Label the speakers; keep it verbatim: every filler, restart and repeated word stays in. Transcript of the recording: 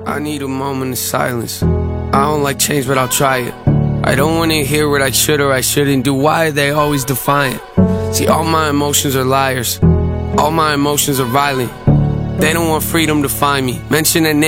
Speaker 1: I need a moment of silence. I don't like change, but I'll try it. I don't wanna hear what I should or I shouldn't do. Why are they always defiant? See, all my emotions are liars. All my emotions are violent. They don't want freedom to find me. Mention a name.